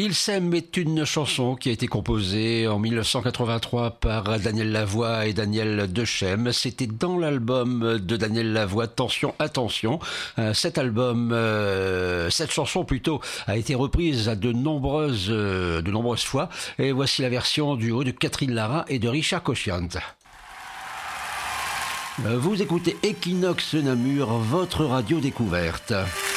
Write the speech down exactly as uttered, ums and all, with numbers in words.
Il s'aime est une chanson qui a été composée en mille neuf cent quatre-vingt-trois par Daniel Lavoie et Daniel Dechem. C'était dans l'album de Daniel Lavoie, Attention, Attention. Euh, cet album, euh, cette chanson plutôt, a été reprise à de nombreuses, euh, de nombreuses fois. Et voici la version du haut de Catherine Lara et de Richard Cochiant. Vous écoutez Equinox Namur, votre radio découverte.